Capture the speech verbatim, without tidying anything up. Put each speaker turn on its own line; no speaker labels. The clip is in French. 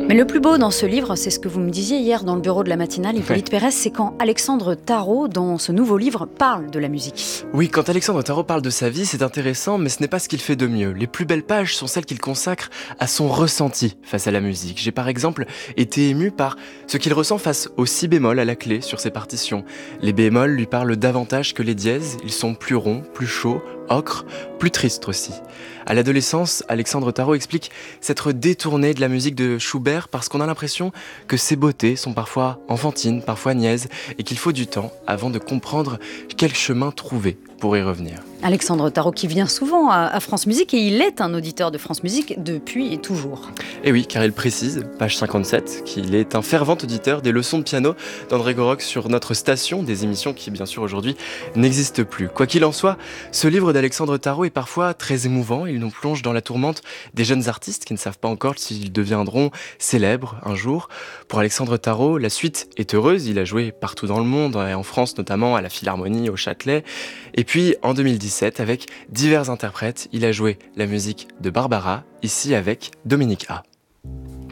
Mais le plus beau dans ce livre, c'est ce que vous me disiez hier dans le bureau de la matinale, Hippolyte
Ouais.
Pérez, c'est quand Alexandre Tarot, dans ce nouveau livre, parle de la musique.
Oui, quand Alexandre Tarot parle de sa vie, c'est intéressant, mais ce n'est pas ce qu'il fait de mieux. Les plus belles pages sont celles qu'il consacre à son ressenti face à la musique. J'ai par exemple été ému par ce qu'il ressent face au si bémol à la clé sur ses partitions. Les bémols lui parlent davantage que les dièses, ils sont plus ronds, plus chauds, ocre, plus tristes aussi. À l'adolescence, Alexandre Tarot explique s'être détourné de la musique de Schubert parce qu'on a l'impression que ses beautés sont parfois enfantines, parfois niaises, et qu'il faut du temps avant de comprendre quel chemin trouver pour y revenir.
Alexandre Tarot qui vient souvent à, à France Musique, et il est un auditeur de France Musique depuis et toujours.
Et oui, car il précise, page cinquante-sept, qu'il est un fervent auditeur des leçons de piano d'André Goroc sur notre station, des émissions qui, bien sûr, aujourd'hui, n'existent plus. Quoi qu'il en soit, ce livre d'Alexandre Tarot est parfois très émouvant. Il nous plonge dans la tourmente des jeunes artistes qui ne savent pas encore s'ils deviendront célèbres un jour. Pour Alexandre Tarot, la suite est heureuse. Il a joué partout dans le monde, et en France notamment, à la Philharmonie, au Châtelet. Et puis, en deux mille dix-sept, avec divers interprètes, il a joué la musique de Barbara, ici avec Dominique A.